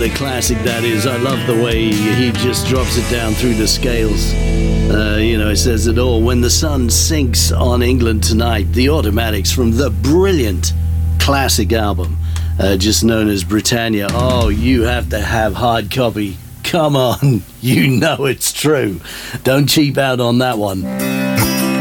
a classic that is. I love the way he just drops it down through the scales. It says it all. When the sun sinks on England tonight, the Automatics from the brilliant classic album, just known as Britannia. Oh, you have to have hard copy. Come on, you know it's true. Don't cheap out on that one.